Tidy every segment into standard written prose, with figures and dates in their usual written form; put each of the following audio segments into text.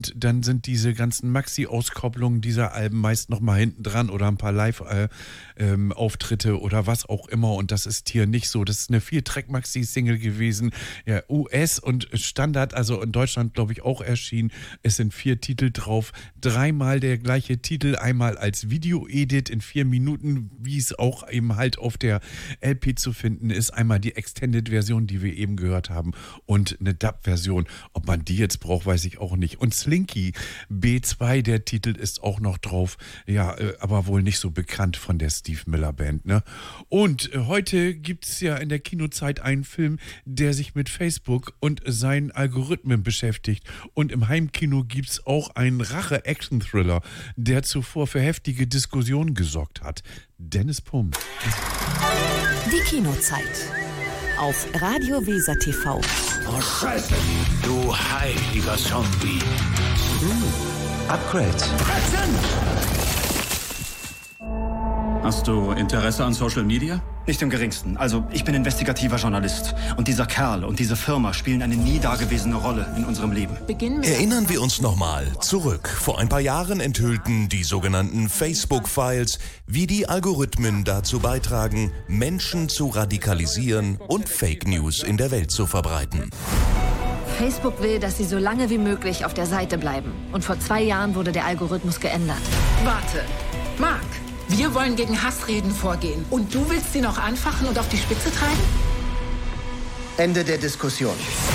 Dann sind diese ganzen Maxi-Auskopplungen dieser Alben meist noch mal hinten dran oder ein paar Live-Auftritte oder was auch immer. Und das ist hier nicht so. Das ist eine 4-Track-Maxi-Single gewesen. Ja, US und Standard, also in Deutschland, glaube ich, auch erschienen. Es sind 4 Titel drauf. 3-mal der gleiche Titel. Einmal als Video-Edit in 4 Minuten, wie es auch eben halt auf der LP zu finden ist. Einmal die Extended-Version, die wir eben gehört haben. Und eine Dub-Version. Ob man die jetzt braucht, weiß ich auch nicht. Und Slinky B2, der Titel ist auch noch drauf. Ja, aber wohl nicht so bekannt von der Steve Miller Band, ne? Und heute gibt es ja in der Kinozeit einen Film, der sich mit Facebook und seinen Algorithmen beschäftigt. Und im Heimkino gibt es auch einen Rache-Action-Thriller, der zuvor für heftige Diskussionen gesorgt hat. Dennis Pump. Die Kinozeit auf Radio Weser TV. Oh, Scheiße! Du heiliger Zombie. Upgrade. Hast du Interesse an Social Media? Nicht im geringsten. Also, ich bin investigativer Journalist. Und dieser Kerl und diese Firma spielen eine nie dagewesene Rolle in unserem Leben. Erinnern wir uns nochmal zurück. Vor ein paar Jahren enthüllten die sogenannten Facebook-Files, wie die Algorithmen dazu beitragen, Menschen zu radikalisieren und Fake News in der Welt zu verbreiten. Facebook will, dass sie so lange wie möglich auf der Seite bleiben. Und vor 2 Jahren wurde der Algorithmus geändert. Warte, Mark, wir wollen gegen Hassreden vorgehen. Und du willst sie noch anfachen und auf die Spitze treiben? Ende der Diskussion.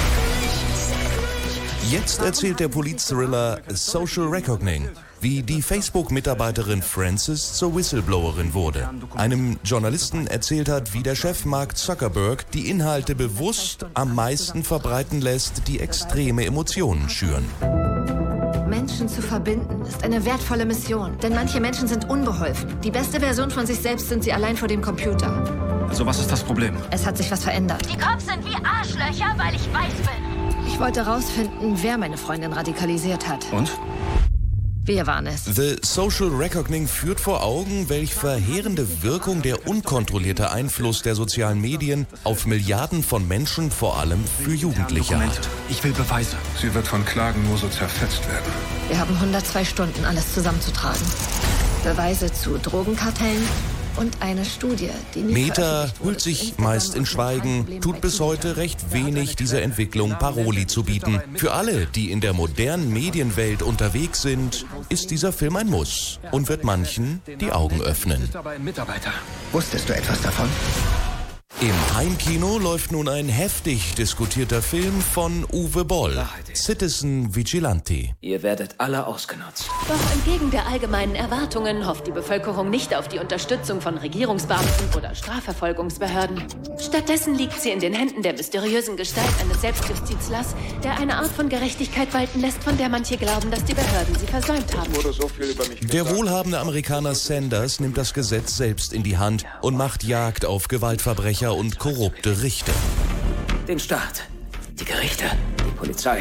Jetzt erzählt der Polit-Thriller Social Reckoning, wie die Facebook-Mitarbeiterin Frances zur Whistleblowerin wurde. Einem Journalisten erzählt hat, wie der Chef Mark Zuckerberg die Inhalte bewusst am meisten verbreiten lässt, die extreme Emotionen schüren. Menschen zu verbinden ist eine wertvolle Mission. Denn manche Menschen sind unbeholfen. Die beste Version von sich selbst sind sie allein vor dem Computer. Also, was ist das Problem? Es hat sich was verändert. Die Cops sind wie Arschlöcher, weil ich weiß bin. Ich wollte rausfinden, wer meine Freundin radikalisiert hat. Und? Wir waren es. The Social Reckoning führt vor Augen, welch verheerende Wirkung der unkontrollierte Einfluss der sozialen Medien auf Milliarden von Menschen, vor allem für Jugendliche hat. Ich will Beweise. Sie wird von Klagen nur so zerfetzt werden. Wir haben 102 Stunden, alles zusammenzutragen. Beweise zu Drogenkartellen und eine Studie, die nie Meta hüllt sich meist in Schweigen, tut bis heute recht wenig, dieser Entwicklung Paroli zu bieten. Für alle, die in der modernen Medienwelt unterwegs sind, ist dieser Film ein Muss und wird manchen die Augen öffnen. Wusstest du etwas davon? Im Heimkino läuft nun ein heftig diskutierter Film von Uwe Boll, Citizen Vigilante. Ihr werdet alle ausgenutzt. Doch entgegen der allgemeinen Erwartungen hofft die Bevölkerung nicht auf die Unterstützung von Regierungsbeamten oder Strafverfolgungsbehörden. Stattdessen liegt sie in den Händen der mysteriösen Gestalt eines Selbstjustizlers, der eine Art von Gerechtigkeit walten lässt, von der manche glauben, dass die Behörden sie versäumt haben. Der wohlhabende Amerikaner Sanders nimmt das Gesetz selbst in die Hand und macht Jagd auf Gewaltverbrecher und korrupte Richter. Den Staat, die Gerichte, die Polizei.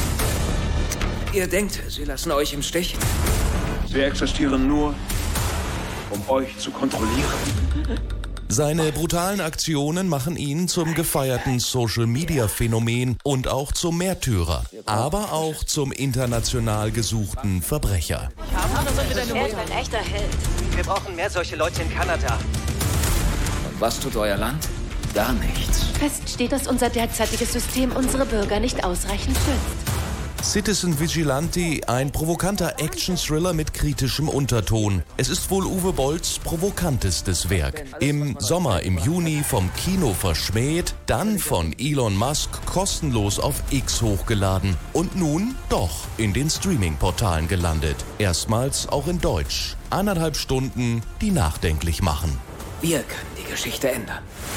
Ihr denkt, sie lassen euch im Stich? Sie existieren nur, um euch zu kontrollieren. Seine brutalen Aktionen machen ihn zum gefeierten Social-Media-Phänomen und auch zum Märtyrer, aber auch zum international gesuchten Verbrecher. Er ist ein echter Held. Wir brauchen mehr solche Leute in Kanada. Und was tut euer Land? Gar nichts. Fest steht, dass unser derzeitiges System unsere Bürger nicht ausreichend schützt. Citizen Vigilante, ein provokanter Action-Thriller mit kritischem Unterton. Es ist wohl Uwe Bolls provokantestes Werk. Im Sommer, im Juni vom Kino verschmäht, dann von Elon Musk kostenlos auf X hochgeladen und nun doch in den Streaming-Portalen gelandet. Erstmals auch in Deutsch. 1,5 Stunden, die nachdenklich machen. Wir können die Geschichte ändern.